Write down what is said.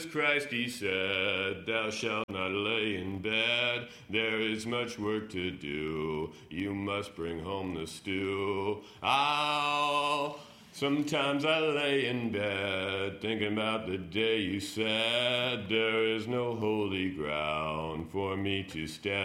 Christ, he said, thou shalt not lay in bed. There is much work to do. You must bring home the stew. Sometimes I lay in bed, thinking about the day you said, there is no holy ground for me to stand